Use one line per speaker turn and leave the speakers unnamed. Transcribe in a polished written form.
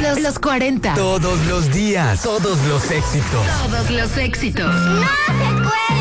los 40.
Todos los días, todos los éxitos.
Todos los éxitos.
¡No se puede!